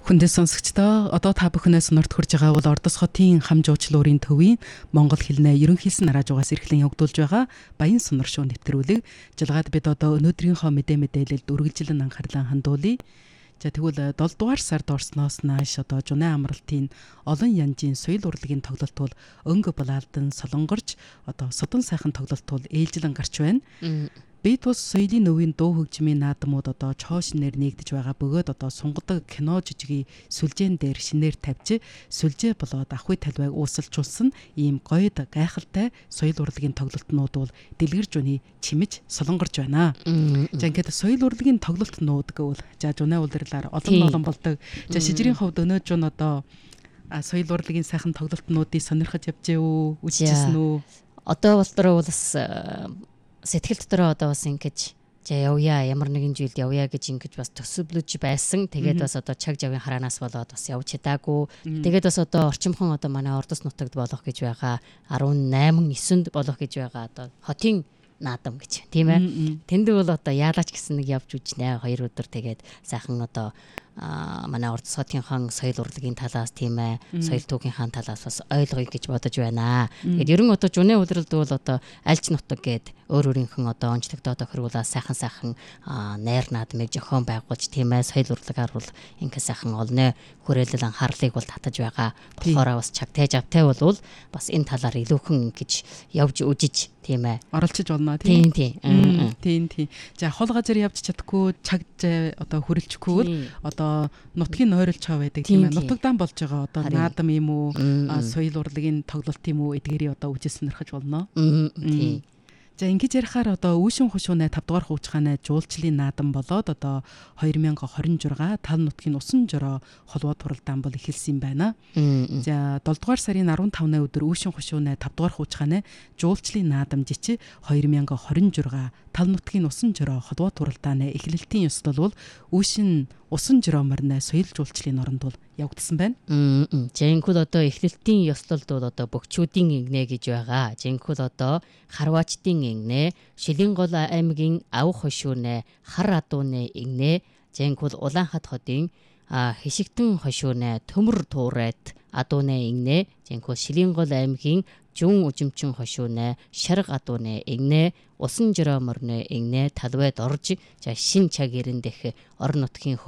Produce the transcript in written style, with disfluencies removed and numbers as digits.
Хүндэс сонсогчдоо одоо та бүхнээс сонирт хүрж байгаа бол Ордос хотын хам жуучлуурын төвийн Монгол хэлнээ ерөнхийлсэн нараажугаас эрхлэн явагдуулж байгаа баян сонор шоу нэвтрүүлэг. Жилгаад бид одоо өнөөдрийнхөө мэдээлэлд үргэлжлэн анхаарлаа хандуулъя. За тэгвэл 7 дугаар сард орсноос нааш одоо Жунаа амралтын олон янжийн соёл урлагийн тоглолт бол өнгө булаалдан солонгорч одоо содон сайхан тоглолт бол ээлжлэн гарч байна. Бид бас соёлын нөвийн дуу хөгжмийн наадмууд одоо чоо шинээр нэгдэж байгаа бөгөөд одоо сунгадаг кино жижигийн сүлжээн дээр шинээр тавьж сүлжээ болоод ахуй талбайг уусалчулсан ийм гоёд гайхалтай соёл урлагийн тоглолтнууд бол дэлгэрж үний чимэж солонгорч байна. За ингээд соёл урлагийн тоглолтнууд гэвэл за Жунаа улирлаар олон болдог. За шижирийн хувьд өнөөж нь одоо соёл урлагийн сайхан тоглолтнуудыг сонирхож явжээ үү? Үзчихсэн үү? Одоо болтороо бас сэтгэл дотороо одоо бас ингэж явъя ямар нэгэн жилд явъя гэж ингэж бас төсөөлж байсан. Тэгээд бас одоо чаг жавын хараанаас болоод бас явж чадаагүй. Тэгээд бас одоо орчимхон одоо манай Ордос нутагт болох гэж байгаа 18-9-нд болох гэж байгаа одоо хотын наадам гэж тийм ээ. Тэнд бол одоо яалаач гэсэн нэг явж үжнэ 2 өдөр тэгээд сайхан одоо манай Ордос хотынхан соёл урлагийн талаас тийм ээ соёл түүхийнхаа талаас бас ойлгоё гэж бодож байна. Тэгээд ерөн одоо Жунаа улиралд бол одоо альч нутаг гээд өөр өөрийнхэн одоо онцлогдоод тохируулаад сайхан найр наадмыг зохион байгуулж тийм ээ соёл урлагаар бол ингээ сайхан олно хүрээлэл анхаарлыг бол татаж байгаа. Болохоор бас чагтаж автай бол бас энэ талаар илүүхэн ингэж явж үжиж тийм ээ оролцож болно тийм. Тийм. За хол газар явж чадахгүй чагж одоо хүрэлчихгүй л одоо нутгийн нойролч хаа байдаг тийм ээ. Нутагдаан болж байгаа одоо наадам юм уу соёл урлагийн тоглолт юм уу эдгээрийг одоо үжил сонирхож болно. Тийм. За ингэж ярихаар одоо үүшин хушуунай 5 дугаар хуучгааны жуулчлалын наадам болоод одоо 2026 тал нутгийн усан жороо холбоо туралдаан бол эхэлсэн юм байна. За 7 дугаар сарын 15-ны өдөр үүшин хушуунай 5 дугаар хуучгааны жуулчлалын наадам жичи 2026 тал нутгийн усан жороо холбоо туралдааны эхлэлтийн ёслол бол үүшин усан жороо морины соёл жуулчлалын оронд бол явагдсан байна. Жинхэнэ одоо эхлэлтийн ёслолд бол одоо бөгчүүдийн игнэ гэж байгаа. Жинхэнэ одоо харваачдын игнэ, Шилэнгол аймгийн Авх хошуунэ, Хар адууны игнэ, жинхэнэ Улаанхат хотын Хишигтэн хошуунэ, Төмөр туурайт адууны игнэ, жинхэнэ Шилэнгол аймгийн Жүн үжимчин хошуунэ, Шарг адууны игнэ, усан жороо морины игнэ талбайд орж шин чаг ирэндэх орон нутгийн